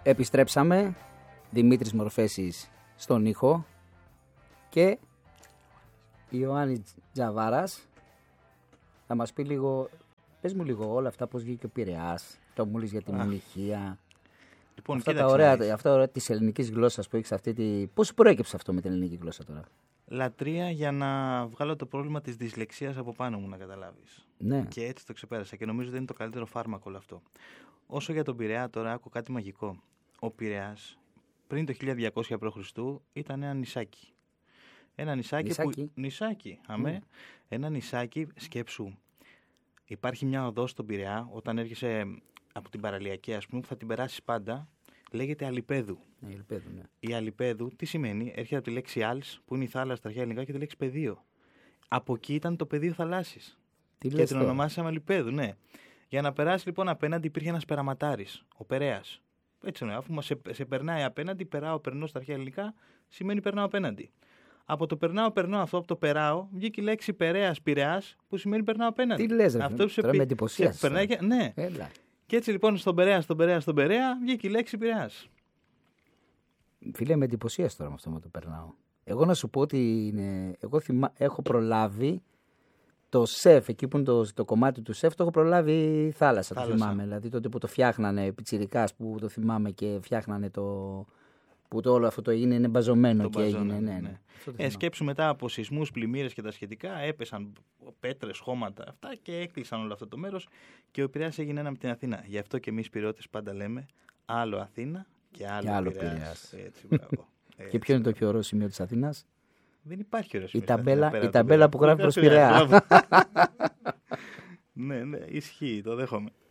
Επιστρέψαμε. Δημήτρης Μορφέσης στον ήχο και Ιωάννη Τζαβάρας θα μας πει λίγο, πες μου λίγο όλα αυτά, πώς βγήκε ο Πειραιάς, το μου λες για την Μνηχία. Λοιπόν, αυτά τα ωραία της ελληνικής γλώσσας που έχεις πώς προέκυψε αυτό με την ελληνική γλώσσα τώρα? Λατρεία για να βγάλω το πρόβλημα της δυσλεξίας από πάνω μου, να καταλάβεις. Ναι. Και έτσι το ξεπέρασα και νομίζω ότι είναι το καλύτερο φάρμακο όλο αυτό. Όσο για τον Πειραιά τώρα, άκου κάτι μαγικό. Ο Πειραιάς πριν το 1200 π.Χ. ήταν ένα νησάκι. Ένα νησάκι. Ένα νησάκι, σκέψου. Υπάρχει μια οδός στον Πειραιά, όταν έρχεσαι από την παραλιακή, ας πούμε, που θα την περάσεις πάντα, λέγεται Αλιπέδου. Ναι. Η Αλιπέδου τι σημαίνει? Έρχεται από τη λέξη Άλς, που είναι η θάλασσα στα αρχαία ελληνικά, και τη λέξη πεδίο. Από εκεί ήταν το πεδίο θαλάσσης. Και την ονομάσαμε Αλιπέδου, ναι. Για να περάσει λοιπόν απέναντι υπήρχε ένας περαματάρης, ο Περέας. Έτσι είναι, αφού σε περνάει απέναντι, περνώ στα αρχαία ελληνικά, σημαίνει περνάω απέναντι. Από το περνάω αυτό, από το περάω, βγήκε η λέξη Πειραιάς, που σημαίνει περνάω απέναντι. Τι λες, τώρα με εντυπωσίασες. Ναι. Έλα. Και έτσι λοιπόν στον Περέα βγήκε η λέξη Πειραιάς. Φίλε, με εντυπωσίασες τώρα με αυτό με το περνάω. Εγώ να σου πω ότι έχω προλάβει το σεφ, εκεί που είναι το κομμάτι του σεφ, το έχω προλάβει θάλασσα. Το θυμάμαι. Δηλαδή τότε που το φτιάχνανε, πιτσιρικάς που το θυμάμαι και φτιάχνανε που όλο αυτό το είναι μπαζωμένο και έγινε. Ναι. Σκέψου μετά από σεισμούς, πλημμύρες και τα σχετικά, έπεσαν πέτρες, χώματα αυτά και έκλεισαν όλο αυτό το μέρος και ο Πειραιάς έγινε ένα με την Αθήνα. Γι' αυτό και εμείς Πειραιώτες πάντα λέμε άλλο Αθήνα και άλλο Πειραιάς. Έτσι, μπράβο. Και ποιο είναι το πιο ωραίο σημείο της Αθήνας? Δεν υπάρχει ωραίο σημείο. Η ταμπέλα που γράφει προς Πειραιά. Ναι, ισχύει, το δέχομαι.